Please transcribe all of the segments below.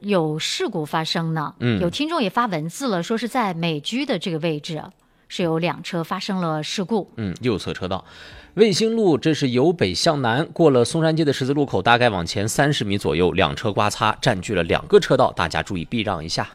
有事故发生呢。有听众也发文字了，说是在美居的这个位置是有2车发生了事故。 右侧车道。卫星路，这是由北向南，过了松山街的十字路口，大概往前30米左右，2车刮擦，占据了2个车道，大家注意避让一下。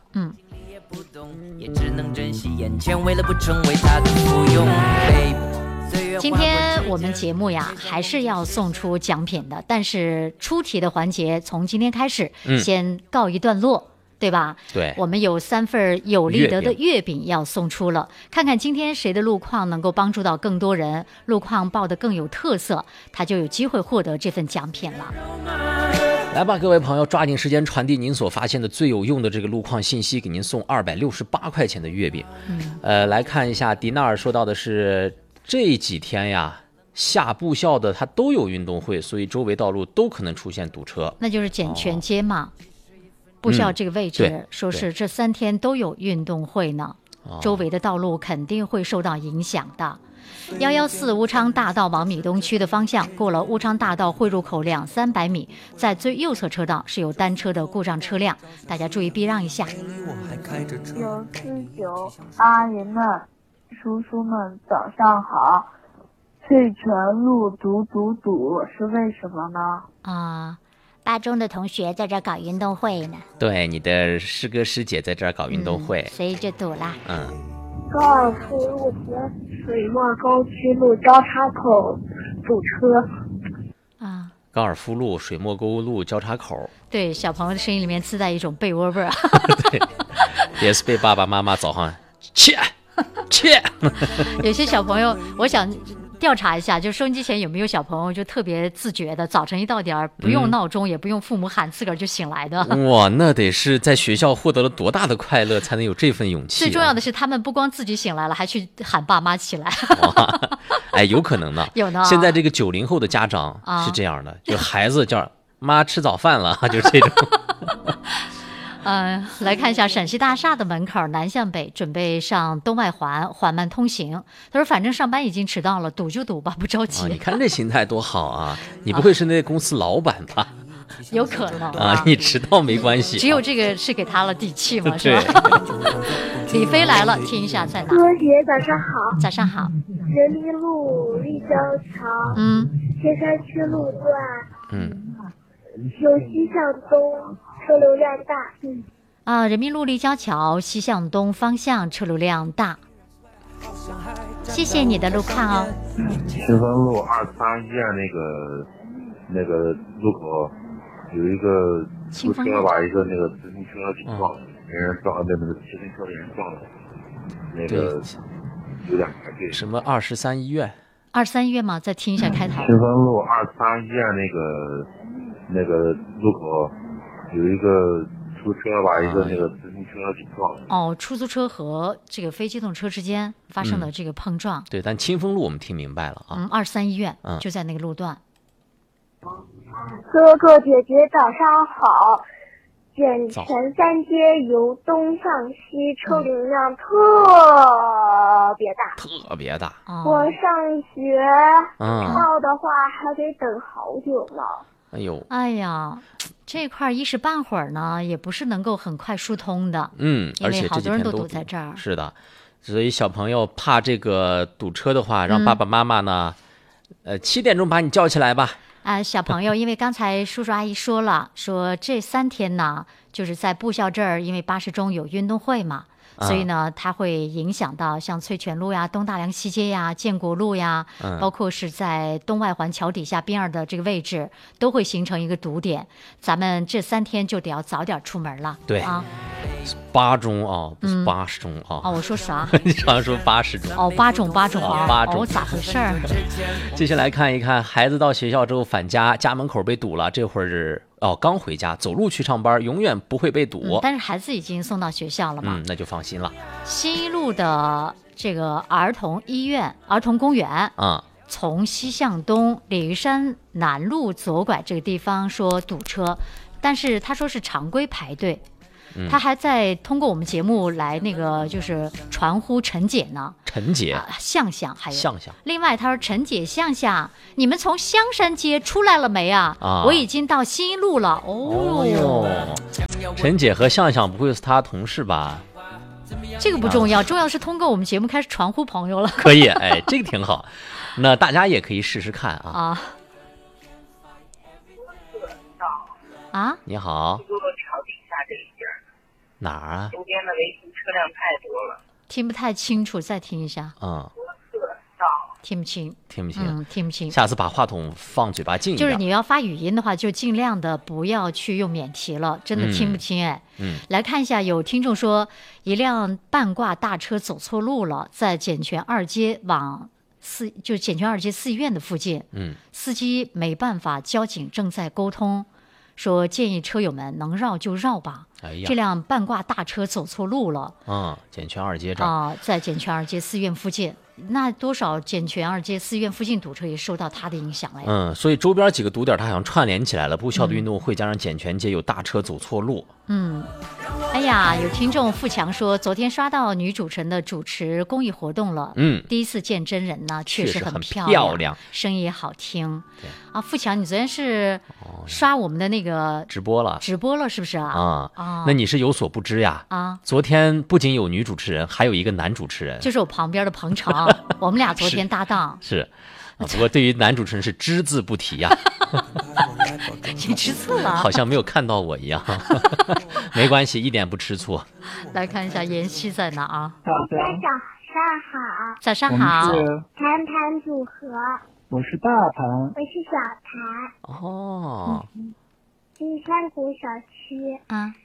今天我们节目呀还是要送出奖品的，但是出题的环节从今天开始先告一段落。对吧？ 对， 我们有3份有立德的月饼要送出了，看看今天谁的路况能够帮助到更多人，路况报得更有特色，他就有机会获得这份奖品了。 来吧，各位朋友，抓紧时间传递您所发现的最有用的这个路况信息，给您送268块钱的月饼。来看一下，迪纳尔说到的是这几天呀，下部校的它都有运动会，所以周围道路都可能出现堵车。 那就是简泉街嘛。部校这个位置说是这3天都有运动会呢，周围的道路肯定会受到影响的。114乌昌大道往米东区的方向，过了乌昌大道汇入口200-300米，在最右侧车道是有单车的故障车辆，大家注意避让一下。 949阿姨们、叔叔们，早上好。翠泉路堵，是为什么呢？ 8中的同学在这搞运动会呢。 对，你的师哥师姐在这儿搞运动会， 所以就堵了。 高尔夫路和水墨沟区路交叉口堵车。 高尔夫路、水墨沟路交叉口。 对，小朋友的声音里面自带一种被窝味儿。 对，也是被爸爸妈妈早上切。 有些小朋友，我想调查一下，就收音机前有没有小朋友就特别自觉的，早晨一到点不用闹钟，也不用父母喊，自个儿就醒来的。 哇，那得是在学校获得了多大的快乐，才能有这份勇气。 最重要的是，他们不光自己醒来了，还去喊爸妈起来。 有可能呢。 有呢。 现在这个90后的家长是这样的，就孩子叫妈吃早饭了，就是这种。 来看一下陕西大厦的门口，南向北准备上东外环，缓慢通行。他说反正上班已经迟到了，堵就堵吧，不着急。 你看这心态多好啊，你不会是那公司老板吧？ 有可能你迟到没关系， 只有这个是给他了底气嘛，是吧？李飞来了，听一下在哪？ 同学早上好。 早上好。 人民路立交桥，天山区路段，由西向东，车流量大。 人民路立交桥西向东方向车流量大。谢谢你的路况哦。 新丰路231医院那个路口有一个出车把一个那个自行车给撞了，人撞那个自行车被人撞了，那个有点排队。 什么23医院 ？23医院吗？再听一下开头。 新丰路231医院那个路口有一个出租车把一个那个自行车给撞了。 出租车和这个非机动车之间发生的这个碰撞。 对，但清风路我们听明白了啊。 23医院就在那个路段。 哥哥姐姐早上好。简泉3街由东向西车流量特别大。我上学到的话还得等好久呢。 哎呀，这块一时半会儿呢也不是能够很快疏通的。 而且因为好多人都堵在这儿。 是的，所以小朋友怕这个堵车的话，让爸爸妈妈呢7点钟把你叫起来吧。 小朋友，因为刚才叔叔阿姨说了，说这3天呢，就是在部校这儿，因为80中有运动会嘛，所以呢，它会影响到像翠泉路呀、东大梁西街呀、建国路呀，包括是在东外环桥底下边儿的这个位置，都会形成一个堵点。咱们这3天就得要早点出门了。 对啊，8中啊，不是80中啊。 我说啥？ 你好像说80中。 8中8中啊。 8中。 咋回事儿？ 接下来看一看，孩子到学校之后返家，家门口被堵了，这会儿刚回家，走路去上班，永远不会被堵。 但是孩子已经送到学校了嘛？ 那就放心了。 新一路的这个儿童医院、儿童公园从西向东鲤鱼山南路左拐这个地方说堵车，但是他说是常规排队。他还在通过我们节目来那个就是传呼陈姐呢， 陈姐、 向向还有向向。 另外他说陈姐、向向，你们从香山街出来了没啊？我已经到新一路了。 陈姐和向向不会是他同事吧？ 这个不重要，重要是通过我们节目开始传呼朋友了。 可以，哎，这个挺好。那大家也可以试试看啊。你好。哪儿啊？ 周边的违停车辆太多了， 听不太清楚，再听一下。听不清， 听不清。下次把话筒放嘴巴近一点。 就是你要发语音的话，就尽量的不要去用免提了，真的听不清哎。来看一下，有听众说，一辆半挂大车走错路了，在简泉二街往简泉二街4医院的附近。司机没办法，交警正在沟通。说建议车友们能绕就绕吧。这辆半挂大车走错路了。 简泉二街这儿在简泉二街4医院附近。那多少简泉二街4医院附近堵车也受到它的影响了。 所以周边几个堵点它好像串联起来了。部校的运动会加上简泉街有大车走错路。 哎呀，有听众富强说，昨天刷到女主持人的主持公益活动了。第一次见真人呢，确实很漂亮，声音也好听。富强，你昨天是刷我们的那个直播了是不是啊？ 那你是有所不知呀。昨天不仅有女主持人，还有一个男主持人， 就是我旁边的彭程，我们俩昨天搭档。 是。不过对于男主持人是只字不提呀。 你吃醋了？ 好像没有看到我一样。没关系，一点不吃醋。 来看一下妍希在哪啊？ 早上好。 早上好。 盘盘组合。 我是大盘。 我是小盘。金山谷小区。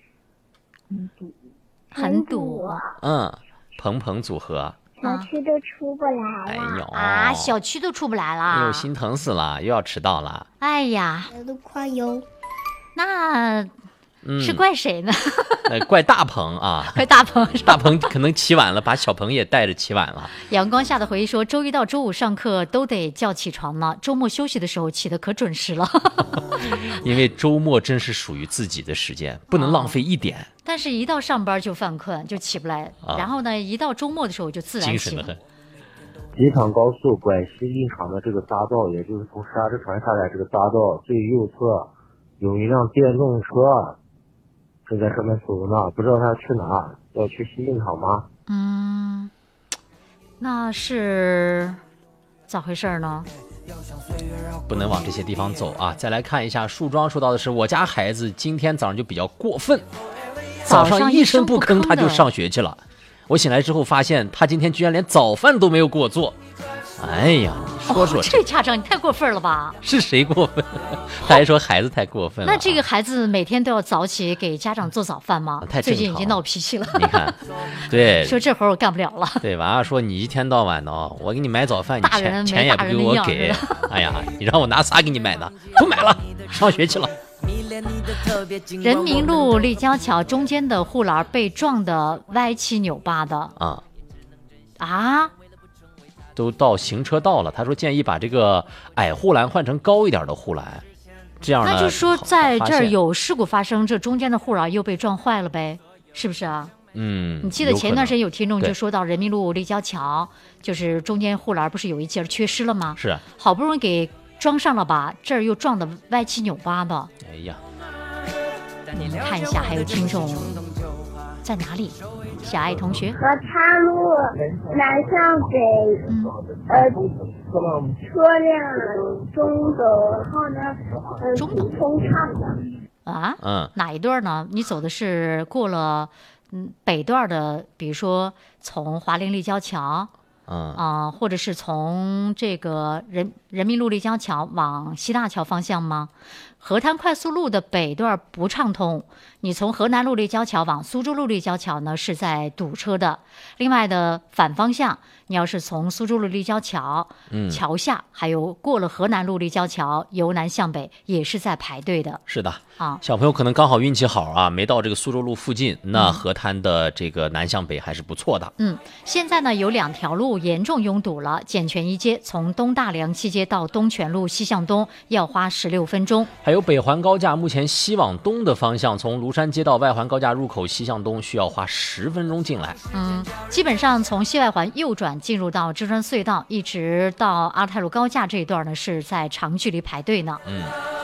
很堵。 鹏鹏组合。 小区都出不来了。小区都出不来了。 心疼死了，又要迟到了。 哎呀， 都快有。 那是怪谁呢？ 怪大鹏啊。 怪大鹏。 大鹏可能起晚了，把小鹏也带着起晚了。 阳光下的回忆说，周一到周五上课都得叫起床呢，周末休息的时候起得可准时了。 因为周末真是属于自己的时间，不能浪费一点。 但是一到上班就犯困，就起不来。然后呢，一到周末的时候就自然起。 精神的很。 京藏高速拐西进场的这个匝道，也就是从石家庄传下来这个匝道最右侧有一辆电动车正在上面走呢，不知道他去哪，要去西进场吗？ 那是咋回事呢？ 不能往这些地方走啊！再来看一下树庄说到的是，我家孩子今天早上就比较过分，早上一声不吭他就上学去了。我醒来之后发现他今天居然连早饭都没有给我做。哎呀，说这家长你太过分了吧？ 是谁过分？他还说孩子太过分了。 那这个孩子每天都要早起给家长做早饭吗？最近已经闹脾气了。 你看，对， 说这活我干不了了。 对，娃娃说你一天到晚的，我给你买早饭，你钱也不给我给。哎呀，你让我拿啥给你买呢？不买了，上学去了。 人民路立交桥中间的护栏被撞得歪七扭八的都到行车道了。他说建议把这个矮护栏换成高一点的护栏，这样呢， 那就说在这儿有事故发生，这中间的护栏又被撞坏了呗，是不是啊？你记得前段时间有听众就说到人民路立交桥，就是中间护栏不是有一节缺失了吗？ 是， 好不容易给装上了吧，这儿又撞得歪七扭八的。 哎呀， 你们看一下还有听众在哪里？小爱同学， 河滩路南向北，车辆中走，然后呢， 中走通畅的哪一段呢？你走的是过了北段的，比如说从华林立交桥。或者是从这个人民路立交桥往西大桥方向吗？河滩快速路的北段不畅通，你从河南路立交桥往苏州路立交桥呢是在堵车的。另外的反方向，你要是从苏州路立交桥桥下，还有过了河南路立交桥由南向北也是在排队的。 是的小朋友可能刚好运气好啊，没到这个苏州路附近，那河滩的这个南向北还是不错的。 现在呢有2条路严重拥堵了，简泉一街从东大梁西街到东泉路西向东要花16分钟。 还有北环高架目前西往东的方向，从庐山街到外环高架入口西向东需要花10分钟进来。 基本上从西外环右转进入到至尊隧道，一直到阿泰路高架这一段呢是在长距离排队呢。